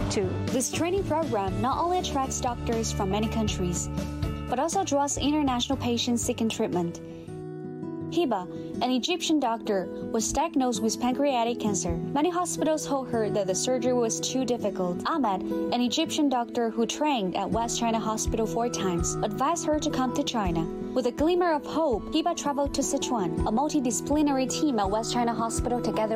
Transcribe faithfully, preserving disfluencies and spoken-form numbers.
Two, this training program not only attracts doctors from many countries, but also draws international patients seeking treatment. Hiba, an Egyptian doctor, was diagnosed with pancreatic cancer. Many hospitals told her that the surgery was too difficult. Ahmed, an Egyptian doctor who trained at West China Hospital four times, advised her to come to China. With a glimmer of hope, Hiba traveled to Sichuan. A multidisciplinary team at West China Hospital together